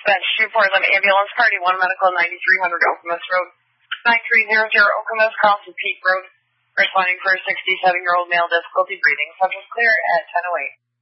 Dispatch 2 Portland Ambulance Party 1 Medical 9300 Okemos Road. 9300 Okemos Cross Peak Road. Responding for a 67-year-old male difficulty breathing. Subject clear at 10:08.